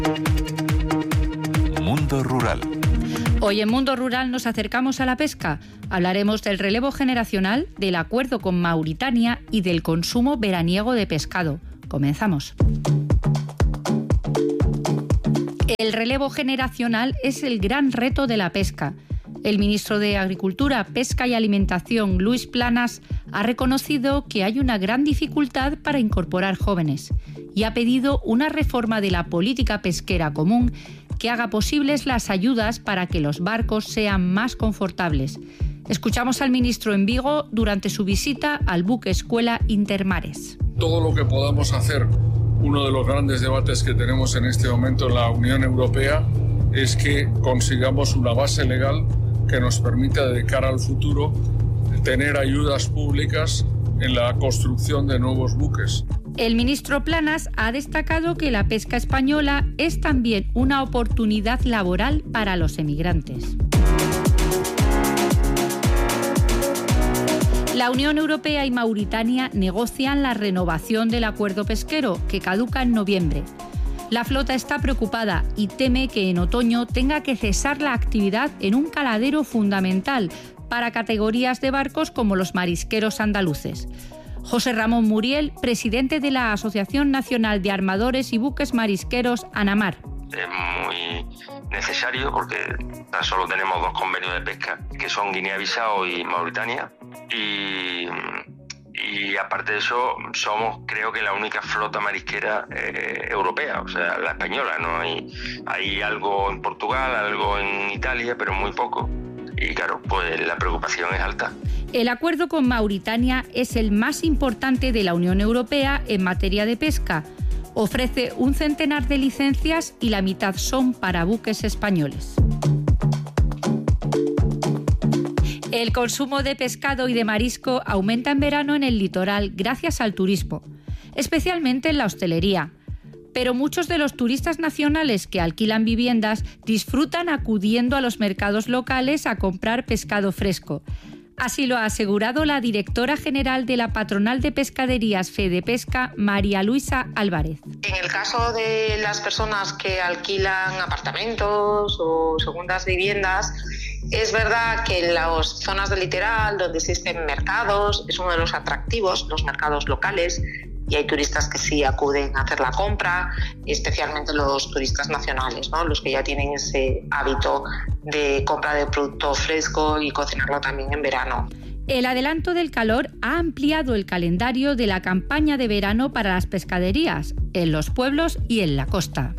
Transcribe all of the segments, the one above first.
Mundo Rural. Hoy en Mundo Rural nos acercamos a la pesca. Hablaremos del relevo generacional, del acuerdo con Mauritania y del consumo veraniego de pescado. Comenzamos. El relevo generacional es el gran reto de la pesca. El ministro de Agricultura, Pesca y Alimentación, Luis Planas, ha reconocido que hay una gran dificultad para incorporar jóvenes y ha pedido una reforma de la política pesquera común que haga posibles las ayudas para que los barcos sean más confortables. Escuchamos al ministro en Vigo durante su visita al buque escuela Intermares. Todo lo que podamos hacer, uno de los grandes debates que tenemos en este momento en la Unión Europea, es que consigamos una base legal que nos permita, de cara al futuro, tener ayudas públicas en la construcción de nuevos buques. El ministro Planas ha destacado que la pesca española es también una oportunidad laboral para los emigrantes. La Unión Europea y Mauritania negocian la renovación del acuerdo pesquero, que caduca en noviembre. La flota está preocupada y teme que en otoño tenga que cesar la actividad en un caladero fundamental para categorías de barcos como los marisqueros andaluces. José Ramón Muriel, presidente de la Asociación Nacional de Armadores y Buques Marisqueros, ANAMAR. Es muy necesario porque tan solo tenemos 2 convenios de pesca, que son Guinea-Bissau y Mauritania, y aparte de eso somos, creo que, la única flota marisquera europea, o sea, la española. No hay algo en Portugal, algo en Italia, pero muy poco. Y claro, pues la preocupación es alta. El acuerdo con Mauritania es el más importante de la Unión Europea en materia de pesca. Ofrece 100 de licencias y la mitad son para buques españoles. El consumo de pescado y de marisco aumenta en verano en el litoral gracias al turismo, especialmente en la hostelería. Pero muchos de los turistas nacionales que alquilan viviendas disfrutan acudiendo a los mercados locales a comprar pescado fresco. Así lo ha asegurado la directora general de la Patronal de Pescaderías Fedepesca, María Luisa Álvarez. En el caso de las personas que alquilan apartamentos o segundas viviendas, es verdad que en las zonas del litoral donde existen mercados es uno de los atractivos, los mercados locales, y hay turistas que sí acuden a hacer la compra, especialmente los turistas nacionales, ¿no? Los que ya tienen ese hábito de compra de producto fresco y cocinarlo también en verano. El adelanto del calor ha ampliado el calendario de la campaña de verano para las pescaderías, en los pueblos y en la costa.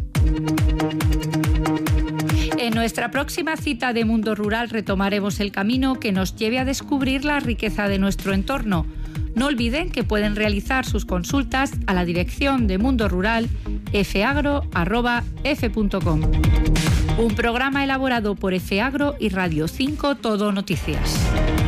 En nuestra próxima cita de Mundo Rural retomaremos el camino que nos lleve a descubrir la riqueza de nuestro entorno. No olviden que pueden realizar sus consultas a la dirección de Mundo Rural fagro@f.com. Un programa elaborado por FAGRO y Radio 5 Todo Noticias.